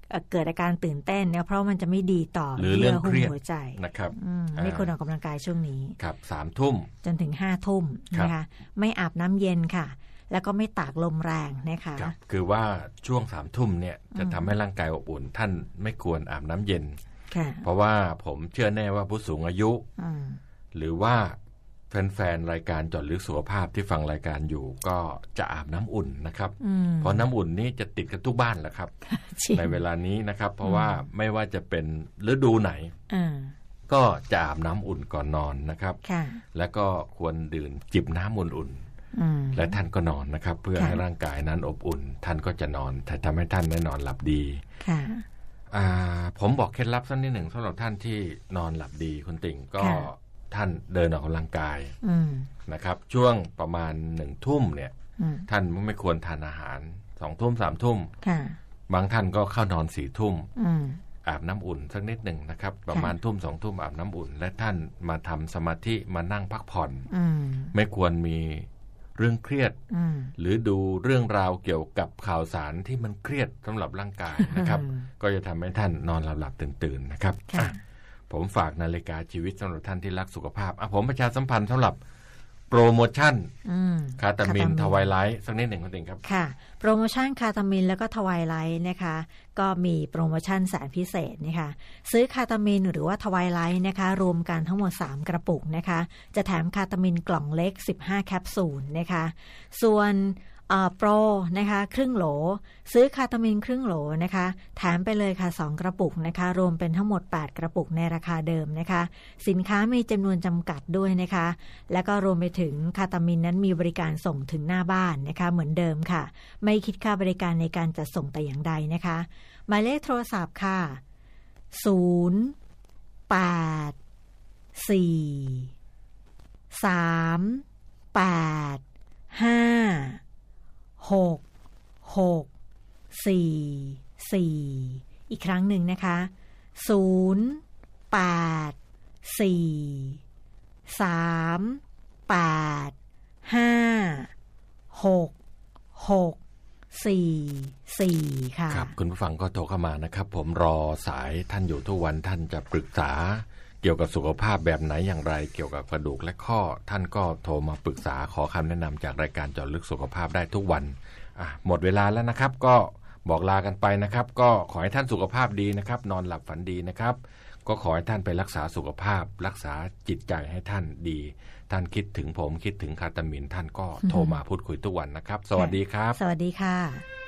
เกิดอาการตื่นเต้นเนี่ยเพราะมันจะไม่ดีต่อหรือเรื่องเครียดหัวใจนะครับไม่ควรออกกำลังกายช่วงนี้ครับ3 ทุ่มจนถึง5 ทุ่มนะคะไม่อาบน้ำเย็นค่ะแล้วก็ไม่ตากลมแรงนะคะคือว่าช่วง3 ทุ่มเนี่ยจะทำให้ร่างกายอบอุ่นท่านไม่ควรอาบน้ำเย็นเพราะว่าผมเชื่อแน่ว่าผู้สูงอายุหรือว่าแฟนๆรายการเจาะลึกสุขภาพที่ฟังรายการอยู่ก็จะอาบน้ำอุ่นนะครับเพราะน้ำอุ่นนี่จะติดกันทุกบ้านแหละครับ ในเวลานี้นะครับเพราะว่าไม่ว่าจะเป็นฤดูไหนก็จะอาบน้ำอุ่นก่อนนอนนะครับแล้วก็ควรดื่มจิบน้ำอุ่นๆและท่านก็นอนนะครับเพื่อให้ร่างกายนั้นอบอุ่นท่านก็จะนอนทำให้ท่านได้นอนหลับดีผมบอกเคล็ดลับสักนิดหนึ่งสำหรับท่านที่นอนหลับดีคุณติ่งก็ท่านเดินออกกำลังกายนะครับช่วงประมาณ1 ทุ่มเนี่ยท่านไม่ควรทานอาหาร2 ทุ่ม3 ทุ่มบางท่านก็เข้านอน4 ทุ่มอาบน้ำอุ่นสักนิดหนึ่งนะครับประมาณทุ่ม2 ทุ่มอาบน้ำอุ่นและท่านมาทำสมาธิมานั่งพักผ่อนไม่ควรมีเรื่องเครียดหรือดูเรื่องราวเกี่ยวกับข่าวสารที่มันเครียดสำหรับร่างกายนะครับก็จะทำให้ท่านนอนหลับตื่นนะครับผมฝากนาฬิกาชีวิตสำหรับท่านที่รักสุขภาพผมประชาสัมพันธ์สำหรับโปรโมชั่นคาตามินทวายไลท์สักนิดหนึ่งคุณติ่งครับค่ะโปรโมชั่นคาตามินแล้วก็ทวายไลท์นะคะก็มีโปรโมชั่นแสนพิเศษนะคะซื้อคาตามินหรือว่าทวายไลท์นะคะรวมกันทั้งหมด3 กระปุกนะคะจะแถมคาตามินกล่องเล็ก15 แคปซูลนะคะส่วนโปรนะคะครึ่งโหลซื้อคาตามินครึ่งโหลนะคะแถมไปเลยค่ะ2 กระปุกนะคะรวมเป็นทั้งหมด8 กระปุกในราคาเดิมนะคะสินค้ามีจำนวนจำกัดด้วยนะคะแล้วก็รวมไปถึงคาตามินนั้นมีบริการส่งถึงหน้าบ้านนะคะเหมือนเดิมค่ะไม่คิดค่าบริการในการจัดส่งแต่อย่างใดนะคะหมายเลขโทรศัพท์ค่ะ084385664อีกครั้งหนึ่งนะคะ084385664ค่ะครับคุณผู้ฟังก็โทรเข้ามานะครับผมรอสายท่านอยู่ทุกวันท่านจะปรึกษาเกี่ยวกับสุขภาพแบบไหนอย่างไรเกี่ยวกับกระดูกและข้อท่านก็โทรมาปรึกษาขอคำแนะนำจากรายการเจาะลึกสุขภาพได้ทุกวันหมดเวลาแล้วนะครับก็บอกลากันไปนะครับก็ขอให้ท่านสุขภาพดีนะครับนอนหลับฝันดีนะครับก็ขอให้ท่านไปรักษาสุขภาพรักษาจิตใจให้ท่านดีท่านคิดถึงผมคิดถึงคาตามินท่านก็โทรมาพูดคุยทุกวันนะครับสวัสดีครับสวัสดีค่ะ